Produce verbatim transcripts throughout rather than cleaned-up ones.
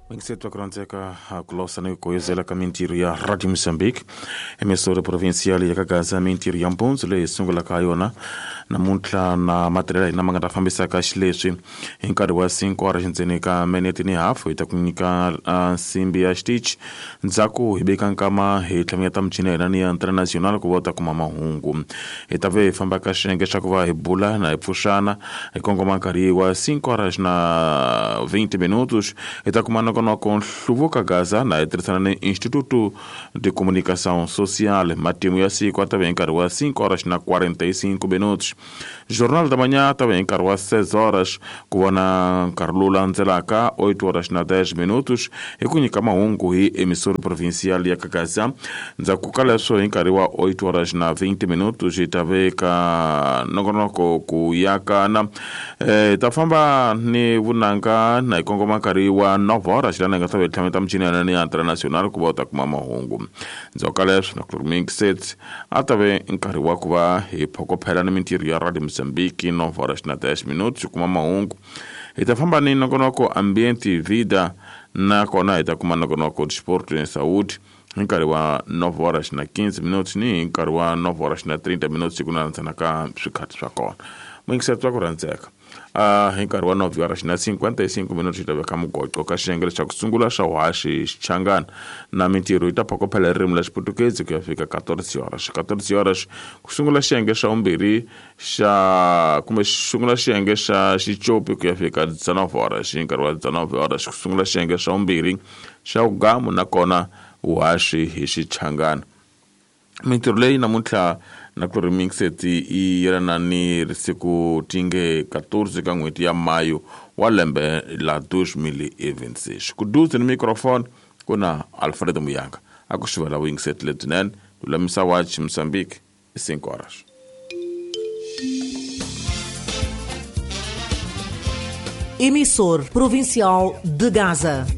Wengisetu akuranzeka kulosa na kuwezela kamintiri ya Radio Moçambique, emissora provincial ya Kagaza mintiri ya Mbunzu le sungula kayona na muntla na material na mangata fambisa ka xileswi hi nkarhi wa cinco horas ndzeni ka minute ni hafu ita kunyika nsimbi ya Stitch ndzhaku hi beka nkama hi tlhameta mchinela ni international ku vota kuma mahungu ita ve famba ka xenge xa ku va hi bula na hi pfuxana hi kongoma nkarhi wa cinco horas na vinte minutos ita kuma com Hluvuka Gaza na tirhisana ni Instituto de Comunicação Social matimu ya siku atava nkarhi wa cinco horas na quarenta e cinco minutos. Jornal da Manhã atava nkarhi wa seis horas ku vona nkarhi lowu landzelaka oito horas na dez minutos hi ku nyika mahungu hi emissora provincial ya Kagaza. Ndzhaku ka leswo hi nkarhi wa oito horas na vinte minutos hi ta veka nongonoko ku yakana eh, ta famba ni vunanga na hi kongoma nkarhi wa nove horas xilana nga ta ve tlhameta mchinela ni international ku vota kuma mahungu. Ndzhaku leswi na Clorming Sets a ta ve nkarhi wa ku va hi phokophela ni mintirho ya Radio Moçambique nove horas na dez minutos kuma mahungu. Hi ta famba ni nongonoko ambiente vida na kona hi ta kuma nongonoko desporto na saúde hi nkarhi wa nove horas na quinze minutos ni nkarhi wa nove horas na trinta minutos ku landzana ka swikhati swa kona. Mwingisetu wa ku rhandzeka Uh, hi nkarhi wa nove horas na cinquenta e cinco minutos ita veka mugoqo ka xiyenge xa ku sungula xa waxi xichangana na mintirho ita phokophela ririmi la xiputukezi ku ya fika quatorze horas quatorze horas ku sungula xiyenge xa vumbirhi xa kumbe sungula xiyenge xa xicopi ku ya fika dza-nove horas hi nkarhi wa dza-nove horas ku sungula xiyenge xa vumbirhi xa ugamu na kona waxi hi xichangana. Mintirho leyi namuntlha na Clorming Sets i yelana ni risiku tinge quatorze ka n'hweti ya Mayu wa lembe la dois mil e vinte e seis. Ku duze ni microphone kuna Alfredo Muyanga a ku xivela Wingiset letinene lulamisa watch Moçambique e cinco horas. Emissor provincial de Gaza.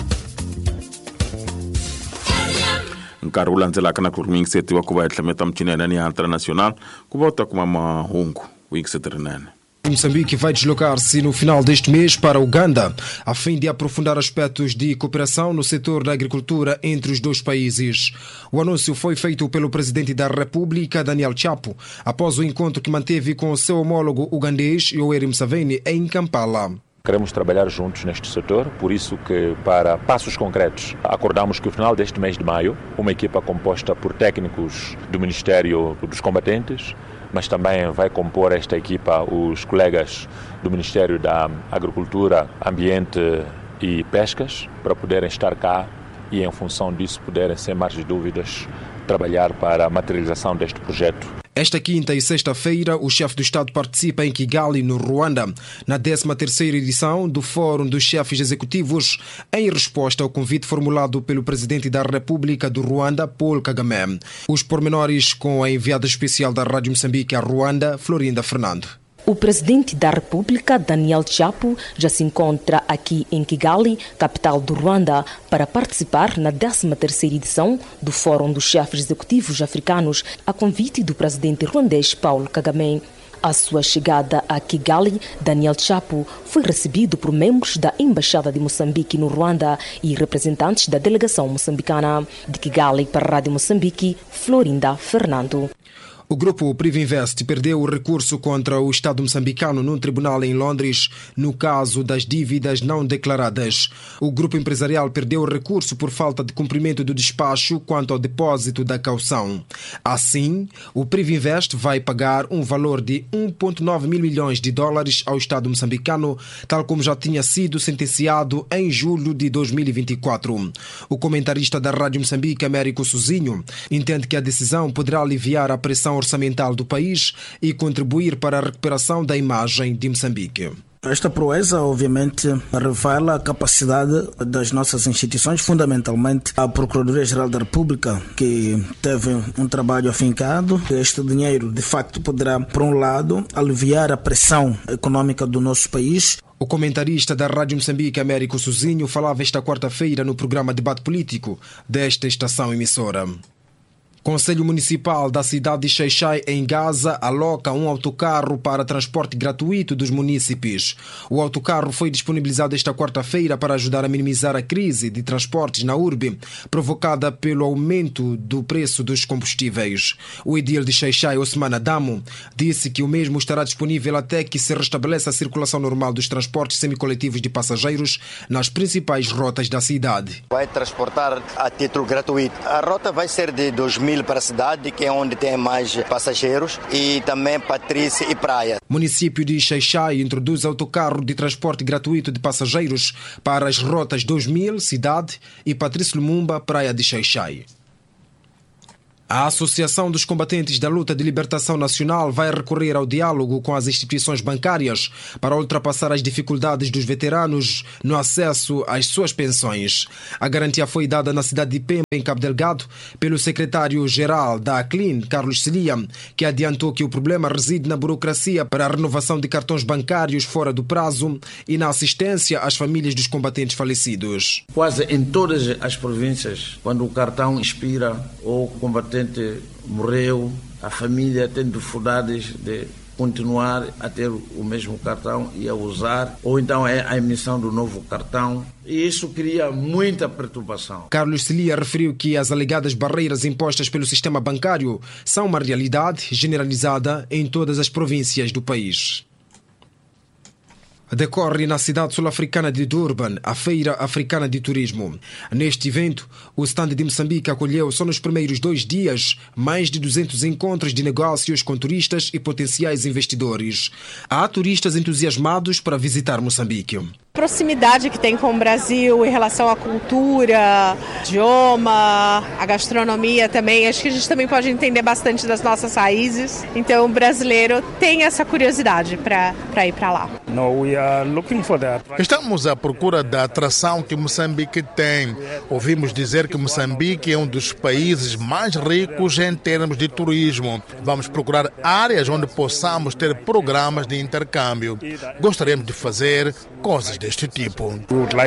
Nkarhi wu landzelaka na Clorming Sets wa ku va hi tlhameta mchinela ni international ku vota kuma mahungu. Wingiset rinene. Moçambique vai deslocar-se no final deste mês para Uganda, a fim de aprofundar aspectos de cooperação no setor da agricultura entre os dois países. O anúncio foi feito pelo presidente da República, Daniel Chapo, após o encontro que manteve com o seu homólogo ugandês, Yoweri Museveni, em Kampala. Queremos trabalhar juntos neste setor, por isso que, para passos concretos, acordamos que no final deste mês de maio, uma equipa composta por técnicos do Ministério dos Combatentes, mas também vai compor esta equipa os colegas do Ministério da Agricultura, Ambiente e Pescas, para poderem estar cá e, em função disso, poderem, sem mais dúvidas, trabalhar para a materialização deste projeto. Esta quinta e sexta-feira, o chefe do Estado participa em Kigali, no Ruanda, na décima terceira edição do Fórum dos Chefes Executivos, em resposta ao convite formulado pelo Presidente da República do Ruanda, Paul Kagame. Os pormenores com a enviada especial da Rádio Moçambique a Ruanda, Florinda Fernando. O presidente da República, Daniel Chapo, já se encontra aqui em Kigali, capital do Ruanda, para participar na décima terceira edição do Fórum dos Chefes Executivos Africanos, a convite do presidente ruandês Paul Kagame. À sua chegada a Kigali, Daniel Chapo foi recebido por membros da Embaixada de Moçambique no Ruanda e representantes da delegação moçambicana. De Kigali para a Rádio Moçambique, Florinda Fernando. O grupo Privinvest perdeu o recurso contra o Estado moçambicano num tribunal em Londres no caso das dívidas não declaradas. O grupo empresarial perdeu o recurso por falta de cumprimento do despacho quanto ao depósito da caução. Assim, o Privinvest vai pagar um valor de um vírgula nove mil milhões de dólares ao Estado moçambicano, tal como já tinha sido sentenciado em julho de dois mil e vinte e quatro. O comentarista da Rádio Moçambique, Américo Sozinho, entende que a decisão poderá aliviar a pressão orçamental do país e contribuir para a recuperação da imagem de Moçambique. Esta proeza, obviamente, revela a capacidade das nossas instituições, fundamentalmente a Procuradoria-Geral da República, que teve um trabalho afincado. Este dinheiro, de facto, poderá, por um lado, aliviar a pressão econômica do nosso país. O comentarista da Rádio Moçambique, Américo Sozinho, falava esta quarta-feira no programa Debate Político desta estação emissora. Conselho Municipal da cidade de Xai-Xai, em Gaza, aloca um autocarro para transporte gratuito dos munícipes. O autocarro foi disponibilizado esta quarta-feira para ajudar a minimizar a crise de transportes na urbe, provocada pelo aumento do preço dos combustíveis. O edil de Xai-Xai, Osman Adamo, disse que o mesmo estará disponível até que se restabeleça a circulação normal dos transportes semicoletivos de passageiros nas principais rotas da cidade. Vai transportar a título gratuito. A rota vai ser de dois mil para a cidade, que é onde tem mais passageiros, e também Patrícia e Praia. O município de Xai-Xai introduz autocarro de transporte gratuito de passageiros para as rotas dois mil, cidade, e Patrícia Lumumba, Praia de Xai-Xai. A Associação dos Combatentes da Luta de Libertação Nacional vai recorrer ao diálogo com as instituições bancárias para ultrapassar as dificuldades dos veteranos no acesso às suas pensões. A garantia foi dada na cidade de Pemba, em Cabo Delgado, pelo secretário-geral da A C L I N, Carlos Celia, que adiantou que o problema reside na burocracia para a renovação de cartões bancários fora do prazo e na assistência às famílias dos combatentes falecidos. Quase em todas as províncias, quando o cartão expira ou o combatente morreu, a família tem dificuldades de continuar a ter o mesmo cartão e a usar, ou então é a emissão do novo cartão, e isso cria muita perturbação. Carlos Celia referiu que as alegadas barreiras impostas pelo sistema bancário são uma realidade generalizada em todas as províncias do país. Decorre na cidade sul-africana de Durban a Feira Africana de Turismo. Neste evento, o stand de Moçambique acolheu só nos primeiros dois dias mais de duzentos encontros de negócios com turistas e potenciais investidores. Há turistas entusiasmados para visitar Moçambique. A proximidade que tem com o Brasil em relação à cultura, idioma, a gastronomia também. Acho que a gente também pode entender bastante das nossas raízes. Então o brasileiro tem essa curiosidade para ir para lá. Estamos à procura da atração que Moçambique tem. Ouvimos dizer que Moçambique é um dos países mais ricos em termos de turismo. Vamos procurar áreas onde possamos ter programas de intercâmbio. Gostaríamos de fazer coisas deste tipo.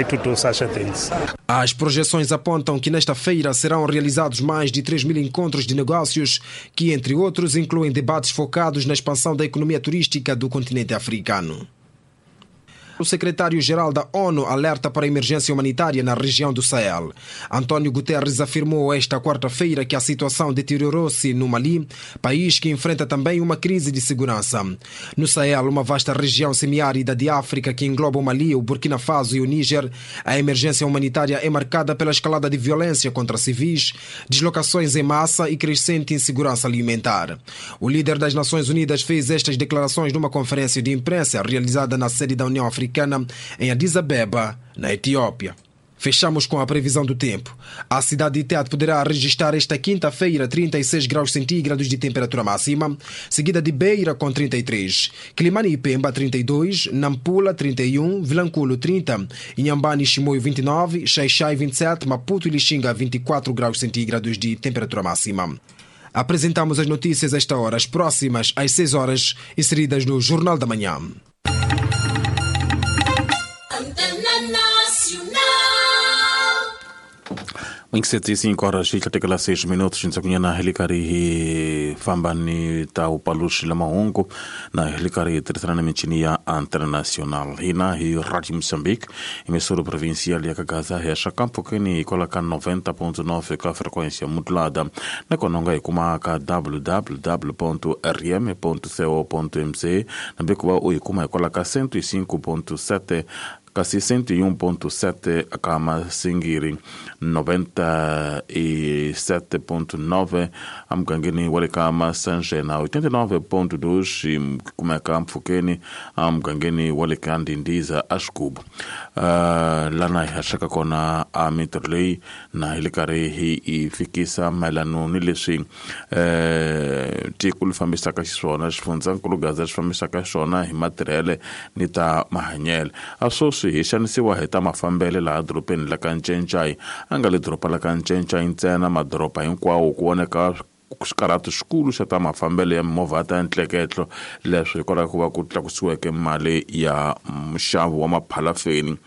As projeções apontam que nesta feira serão realizados mais de três mil encontros de negócios que, entre outros, incluem debates focados na expansão da economia turística do continente africano. O secretário-geral da ONU alerta para a emergência humanitária na região do Sahel. António Guterres afirmou esta quarta-feira que a situação deteriorou-se no Mali, país que enfrenta também uma crise de segurança. No Sahel, uma vasta região semiárida de África que engloba o Mali, o Burkina Faso e o Níger, a emergência humanitária é marcada pela escalada de violência contra civis, deslocações em massa e crescente insegurança alimentar. O líder das Nações Unidas fez estas declarações numa conferência de imprensa realizada na sede da União Africana em Addis Abeba, na Etiópia. Fechamos com a previsão do tempo. A cidade de Tete poderá registrar esta quinta-feira trinta e seis graus centígrados de temperatura máxima, seguida de Beira com trinta e três, Climane e Pemba trinta e dois, Nampula trinta e um, Vilanculo trinta, Inhambane e Chimoio vinte e nove, Xai-Xai vinte e sete, Maputo e Lixinga vinte e quatro graus centígrados de temperatura máxima. Apresentamos as notícias a esta hora, as próximas às seis horas, inseridas no Jornal da Manhã. vinte e cinco horas e trinta e seis minutos nsakunya na helikari hi famba ni tau palushi la maungo na helikari tretana menchinia internacional hina hi Rádio Moçambique emissora provincial ya Kagaza ya shakampo kini kolaka noventa ponto nove ka frequência modulada na kononga ikuma ka w w w ponto r m ponto co ponto m c na bekuwa uikuma kolaka cento e cinco ponto sete kasi cento e um ponto sete akama singiri noventa e sete ponto nove amgangeni walikama sanjena oitenta e nove ponto dois kumeka mfukeni amgangeni walikandi ndiza ashkub uh, lana hashaka kona amitrlei na hilikare hi ifikisa melanu nilisi uh, tikul famisaka shona shfunza kulugaza famisaka shona himateriale nita mahanyel asosi hishanisiwa heta mafambele la dropeni la kanchenchay angali dropa la kanchenchay ntsena madropa hinkwawo kuoneka karatu skulu xa ta mafambele ya movha ta ntleketlo leswi hikwalaho ku va ku tlakusiweke mali ya mxavo wa maphalafeni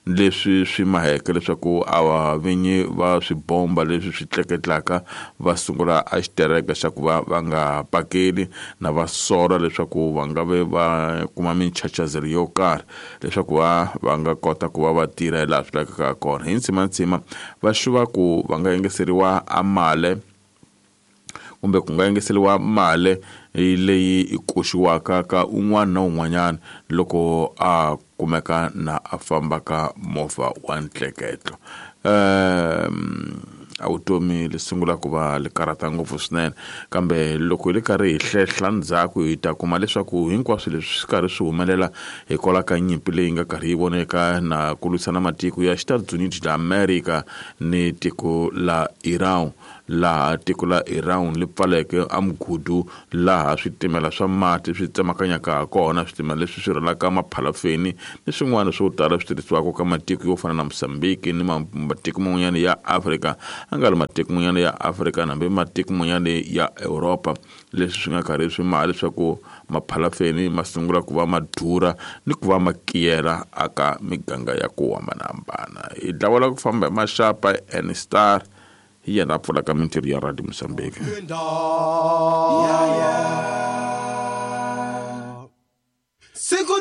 leswi swi maheke leswaku a vinyi va swibomba leswi swi tleketlaka va sungula a xitereka xa ku va va nga pakeli na va sola leswaku va nga ve va kuma minchachazelo yo karhi leswaku va va nga kota ku va va tirha laha swi lavekaka kona. Hi ntsimantsima va shuva ku va nga engeseriwa a mali kumbe ku nga engeseriwa mali leyi ikoxiwaka ka un'wana na un'wanyana loko a kumeka na a famba ka movha wa ntleketlo. Um, a vutomi li sungula ku va li karata ngopfu swinene, kambe loko hi li karhi hi hlehla ndzhaku hi ta kuma leswaku hinkwaswo leswi swi karhi swi humelela hikwalaho ka nyimpi leyi nga karhi yi voneka na ku lwisana matiko ya Estados Unidos la America ni tiko la Iran, laha tiko la Iran li pfaleke amgudu laha switimela swa mati swi tsemakanyaka kona, switimela leswi swi rhwalaka maphalafeni ni swin'wana swo tala swi tirhisiwaka ka matiko yo fana na Mozambique ni matiko man'wanyana ya Africa, a nga ri matiko man'wanyana ya Africa nambe matiko man'wanyana ya Europa, leswi swi nga karhi swi mali leswaku maphalafeni ma sungula ku va ma durha ni ku va ma kiyela aka miganga ya ku hambanahambana. Hi dlawela ku famba hi maxapa and Star hi yena a pfulaka mintirho ya Radio Mozambique. Yeah, yeah.